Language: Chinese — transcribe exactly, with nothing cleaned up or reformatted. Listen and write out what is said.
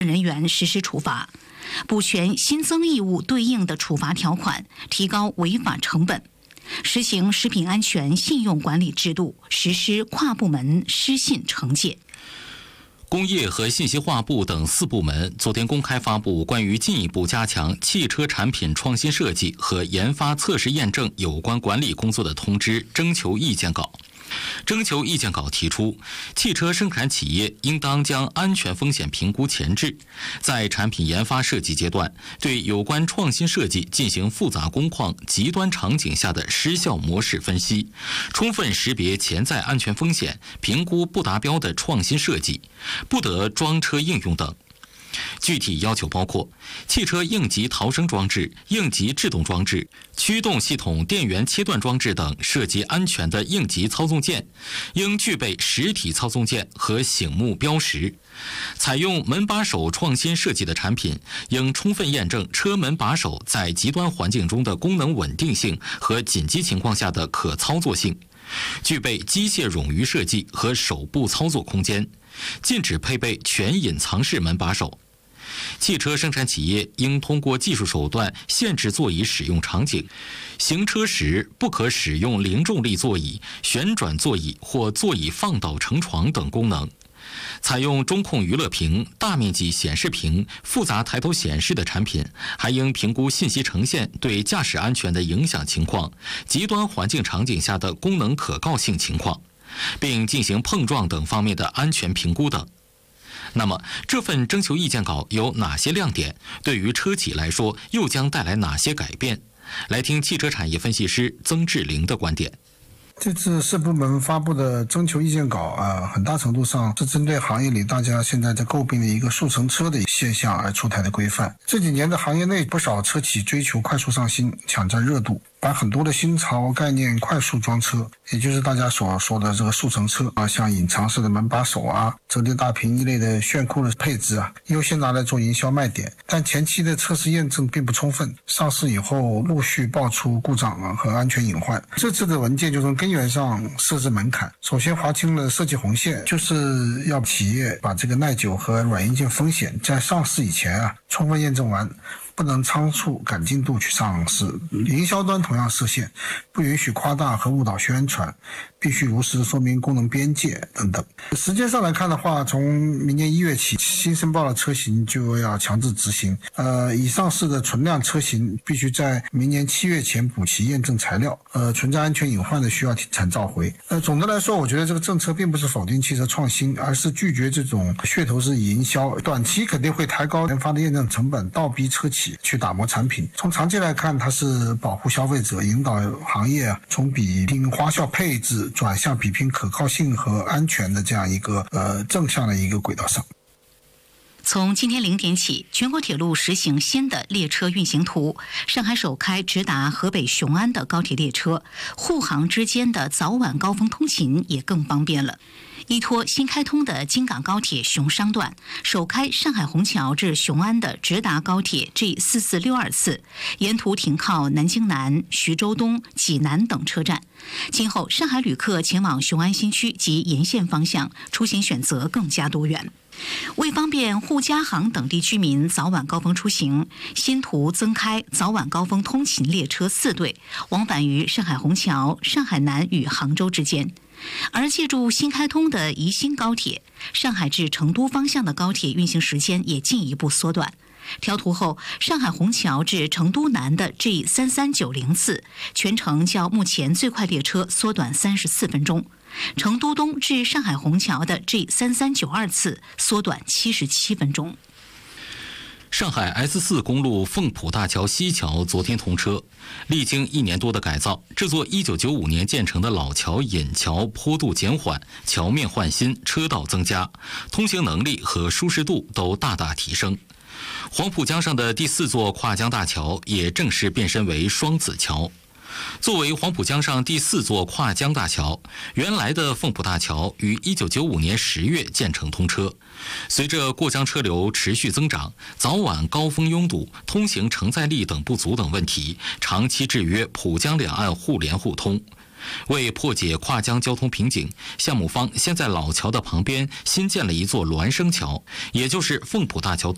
人员实施处罚，补全新增义务对应的处罚条款，提高违法成本。实行食品安全信用管理制度，实施跨部门失信惩戒。 工业和信息化部等四部门昨天公开发布关于进一步加强汽车产品创新设计和研发测试验证有关管理工作的通知征求意见稿。征求意见稿提出，汽车生产企业应当将安全风险评估前置，在产品研发设计阶段，对有关创新设计进行复杂工况、极端场景下的失效模式分析，充分识别潜在安全风险，评估不达标的创新设计，不得装车应用等。具体要求包括：汽车应急逃生装置、应急制动装置、驱动系统电源切断装置等涉及安全的应急操纵件，应具备实体操纵件和醒目标识；采用门把手创新设计的产品，应充分验证车门把手在极端环境中的功能稳定性和紧急情况下的可操作性，具备机械冗余设计和手部操作空间，禁止配备全隐藏式门把手。汽车生产企业应通过技术手段限制座椅使用场景，行车时不可使用零重力座椅、旋转座椅或座椅放倒成床等功能。采用中控娱乐屏、大面积显示屏、复杂抬头显示的产品，还应评估信息呈现对驾驶安全的影响情况、极端环境场景下的功能可靠性情况，并进行碰撞等方面的安全评估等。那么，这份征求意见稿有哪些亮点？对于车企来说，又将带来哪些改变？来听汽车产业分析师曾志玲的观点。 这次四部门发布的征求意见稿啊，很大程度上是针对行业里大家现在在诟病的一个速成车的现象而出台的规范。这几年的行业内不少车企追求快速上新，抢占热度，把很多的新潮概念快速装车，也就是大家所说的这个速成车啊，像隐藏式的门把手啊、折叠大屏一类的炫酷的配置啊，优先拿来做营销卖点。但前期的测试验证并不充分，上市以后陆续爆出故障啊和安全隐患。这次的文件就从根源上设置门槛，首先划清了设计红线，就是要企业把这个耐久和软硬件风险在上市以前啊充分验证完，不能仓促赶进度去上市。营销端同样设限，不允许夸大和误导宣传，必须如实说明功能边界等等。时间上来看的话，从明年一月起，新申报的车型就要强制执行。呃，已上市的存量车型必须在明年七月前补齐验证材料。呃，存在安全隐患的需要停产召回。呃，总的来说，我觉得这个政策并不是否定汽车创新，而是拒绝这种噱头式营销。短期肯定会抬高研发的验证成本，倒逼车企去打磨产品。从长期来看，它是保护消费者，引导行业啊从比拼花销配置转向比拼可靠性和安全的这样一个呃正向的一个轨道上。 从今天零点起，全国铁路实行新的列车运行图。上海首开直达河北雄安的高铁列车，沪杭之间的早晚高峰通勤也更方便了。依托新开通的京港高铁雄商段，首开上海虹桥至雄安的直达高铁 G 四四六二次，沿途停靠南京南、徐州东、济南等车站。今后上海旅客前往雄安新区及沿线方向，出行选择更加多元。为方便沪嘉杭等地居民早晚高峰出行，新图增开早晚高峰通勤列车四对，往返于上海虹桥、上海南与杭州之间。而借助新开通的宜兴高铁，上海至成都方向的高铁运行时间也进一步缩短。调图后，上海虹桥至成都南的 G 三三九零次全程较目前最快列车缩短三十四分钟，成都东至上海虹桥的 G 三三九二次缩短七十七分钟。 上海 S 四 公路凤浦大桥西桥昨天通车，历经一年多的改造，这座一九九五年建成的老桥引桥坡度减缓，桥面换新，车道增加，通行能力和舒适度都大大提升。黄浦江上的第四座跨江大桥也正式变身为双子桥。作为黄浦江上第四座跨江大桥，原来的凤浦大桥于一九九五年十月建成通车。随着过江车流持续增长，早晚高峰拥堵、通行承载力等不足等问题，长期制约浦江两岸互联互通。为破解跨江交通瓶颈，项目方先在老桥的旁边新建了一座孪生桥，也就是凤浦大桥东